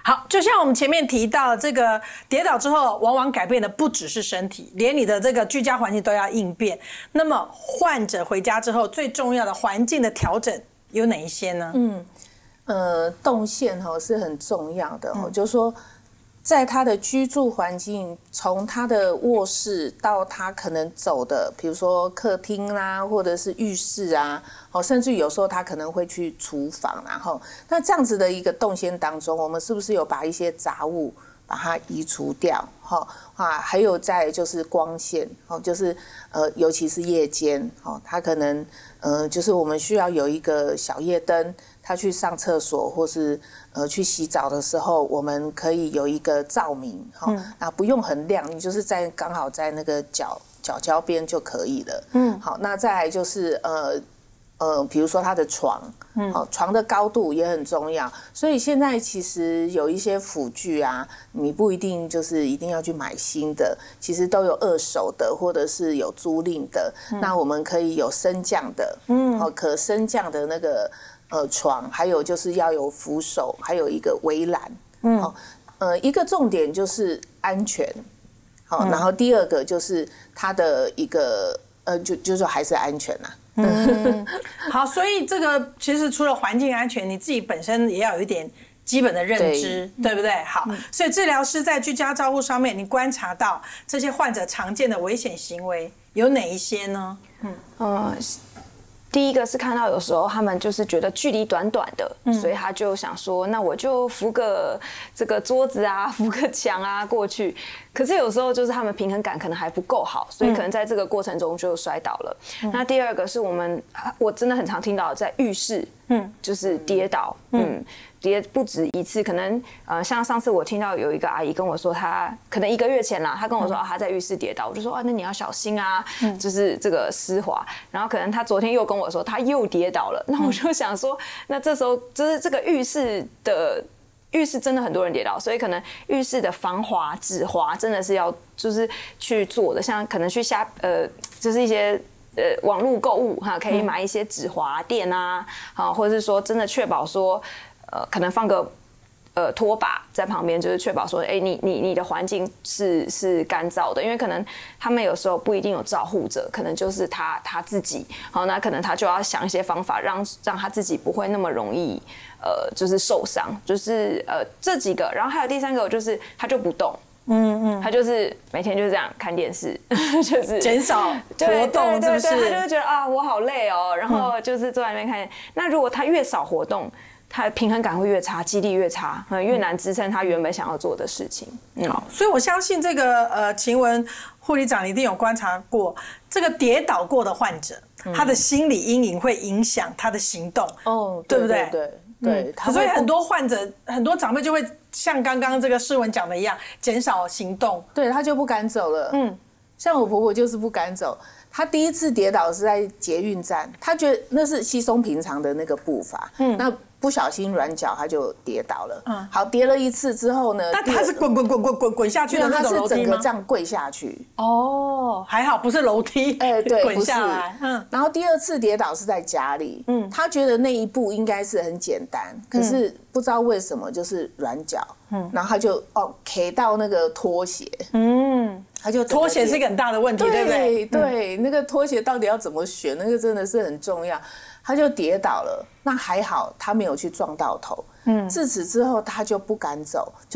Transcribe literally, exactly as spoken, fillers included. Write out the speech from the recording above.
好，就像我们前面提到，这个跌倒之后，往往改变的不只是身体，连你的这个居家环境都要应变。那么，患者回家之后，最重要的环境的调整有哪一些呢？ 嗯，呃，动线哈是很重要的，嗯、就是说，在他的居住环境，从他的卧室到他可能走的，比如说客厅啦，或者是浴室啊。哦，甚至有时候他可能会去厨房，然后那这样子的一个动线当中，我们是不是有把一些杂物把它移除掉？哈、哦、啊，还有再就是光线，哦，就是呃，尤其是夜间，哦，他可能呃，就是我们需要有一个小夜灯，他去上厕所或是呃去洗澡的时候，我们可以有一个照明，哈、哦，那、嗯、不用很亮，你就是在刚好在那个角角角边就可以了。嗯，好，那再来就是呃。呃，比如说他的床，嗯，好，床的高度也很重要，所以现在其实有一些辅具啊，你不一定就是一定要去买新的，其实都有二手的，或者是有租赁的。嗯、那我们可以有升降的，嗯，好，可升降的那个呃床，还有就是要有扶手，还有一个围栏，嗯，好，呃，一个重点就是安全，好，嗯、然后第二个就是它的一个呃，就就是说还是安全啦、啊。 嗯，好，所以这个其实除了环境安全，你自己本身也要有一点基本的认知， 对, 对不对？好，嗯、所以治疗师在居家照护上面，你观察到这些患者常见的危险行为有哪一些呢？嗯， 呃，第一个是看到有时候他们就是觉得距离短短的，嗯、所以他就想说，那我就扶个这个桌子啊，扶个墙啊过去。可是有时候就是他们平衡感可能还不够好，所以可能在这个过程中就摔倒了。嗯、那第二个是我们我真的很常听到在浴室，嗯，就是跌倒，嗯。嗯跌不止一次，可能呃，像上次我听到有一个阿姨跟我说，她可能一个月前啦，她跟我说、嗯啊、她在浴室跌倒，我就说啊，那你要小心啊，嗯、就是这个湿滑。然后可能她昨天又跟我说，她又跌倒了，那我就想说，那这时候就是这个浴室的浴室真的很多人跌倒，所以可能浴室的防滑、止滑真的是要就是去做的，像可能去下呃，就是一些。呃，网络购物哈，可以买一些止滑垫啊，啊，或者是说真的确保说，呃，可能放个呃拖把在旁边，就是确保说，哎，你你你的环境是是干燥的，因为可能他们有时候不一定有照护者，可能就是他他自己，好，那可能他就要想一些方法让让他自己不会那么容易呃就是受伤，就是呃这几个，然后还有第三个就是他就不动。嗯嗯，他就是每天就这样看电视，就是减少活动，是不是？ 他就会觉得啊，我好累哦，然后就是坐在那边看。嗯、那如果他越少活动，他平衡感会越差，肌力越差，越难支撑他原本想要做的事情。 嗯、好，所以我相信这个呃，晴雯护理长一定有观察过，这个跌倒过的患者，嗯、他的心理阴影会影响他的行动，哦，对不对？ 对。对， 嗯、所以很多患者、很多长辈就会像刚刚这个诗文讲的一样，减少行动， 对他就不敢走了。嗯，像我婆婆就是不敢走，她第一次跌倒是在捷运站，她觉得那是稀松平常的那个步伐，嗯，那不小心软脚，她就跌倒了。嗯，好，跌了一次之后呢， 那她是滚滚滚滚滚滚下去的那种楼梯吗？ 她是整个这样跪下去。 哦，还好不是楼梯， 哎、欸，对， 滚下来。嗯， 然后第二次跌倒是在家里，嗯，她觉得那一步应该是很简单，可是不知道为什么就是软脚，嗯，然后她就哦 K 到那个拖鞋，嗯。他就拖鞋是一个很大的问题，对不对？ 对，嗯、那个拖鞋到底要怎么选，那个真的是很重要。他就跌倒了，那还好他没有去撞到头。嗯，自此之后他就不敢走。